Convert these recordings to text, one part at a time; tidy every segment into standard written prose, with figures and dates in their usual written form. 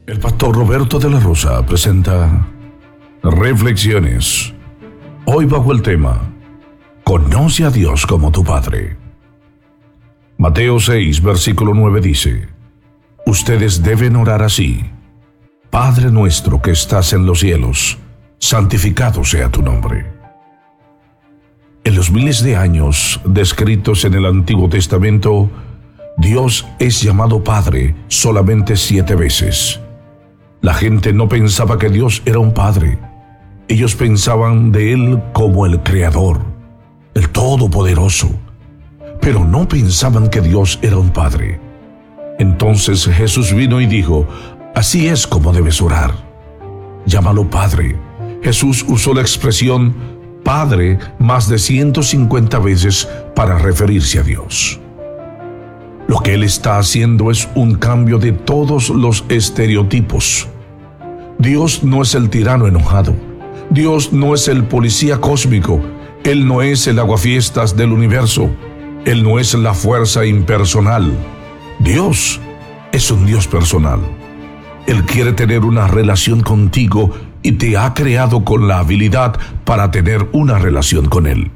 El pastor Roberto de la Rosa presenta Reflexiones. Hoy bajo el tema Conoce a Dios como tu Padre. Mateo 6, versículo 9 dice: Ustedes deben orar así: Padre nuestro que estás en los cielos, santificado sea tu nombre. En los miles de años descritos en el Antiguo Testamento, Dios es llamado Padre solamente 7 veces. La gente no pensaba que Dios era un padre. Ellos pensaban de Él como el Creador, el Todopoderoso, pero no pensaban que Dios era un padre. Entonces Jesús vino y dijo: así es como debes orar. Llámalo Padre. Jesús usó la expresión Padre más de 150 veces para referirse a Dios. Lo que Él está haciendo es un cambio de todos los estereotipos. Dios no es el tirano enojado. Dios no es el policía cósmico. Él no es el aguafiestas del universo. Él no es la fuerza impersonal. Dios es un Dios personal. Él quiere tener una relación contigo y te ha creado con la habilidad para tener una relación con Él.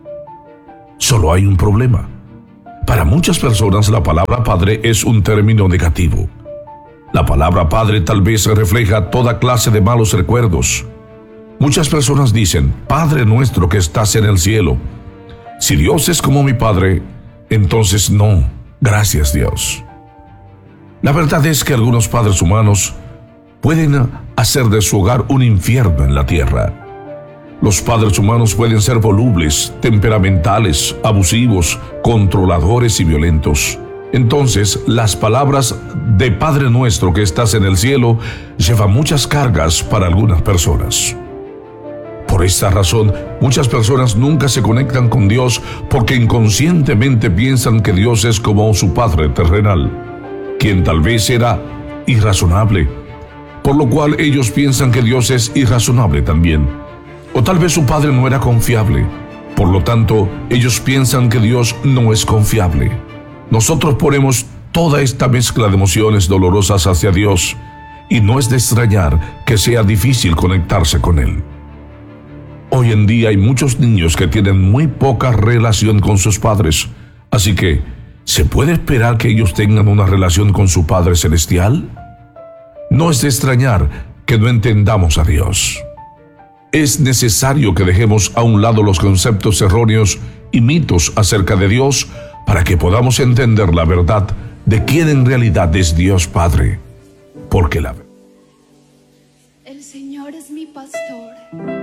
Solo hay un problema. Para muchas personas la palabra padre es un término negativo. La palabra padre tal vez refleja toda clase de malos recuerdos. Muchas personas dicen: Padre nuestro que estás en el cielo. Si Dios es como mi Padre, entonces no, gracias Dios. La verdad es que algunos padres humanos pueden hacer de su hogar un infierno en la tierra. Los padres humanos pueden ser volubles, temperamentales, abusivos, controladores y violentos. Entonces, las palabras de Padre nuestro que estás en el cielo llevan muchas cargas para algunas personas. Por esta razón, muchas personas nunca se conectan con Dios porque inconscientemente piensan que Dios es como su Padre terrenal, quien tal vez era irrazonable, por lo cual ellos piensan que Dios es irrazonable también. O tal vez su Padre no era confiable, por lo tanto, ellos piensan que Dios no es confiable. Nosotros ponemos toda esta mezcla de emociones dolorosas hacia Dios, y no es de extrañar que sea difícil conectarse con Él. Hoy en día hay muchos niños que tienen muy poca relación con sus padres, así que, ¿se puede esperar que ellos tengan una relación con su Padre Celestial? No es de extrañar que no entendamos a Dios. Es necesario que dejemos a un lado los conceptos erróneos y mitos acerca de Dios para que podamos entender la verdad de quién en realidad es Dios Padre. Porque El Señor es mi pastor.